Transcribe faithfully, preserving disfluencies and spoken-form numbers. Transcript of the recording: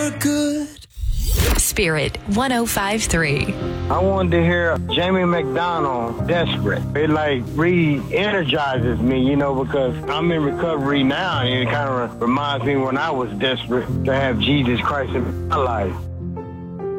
Good. Spirit one oh five point three. I wanted to hear Jamie McDonald, Desperate. It like re-energizes me, you know, because I'm in recovery now, and it kind of reminds me when I was desperate to have Jesus Christ in my life.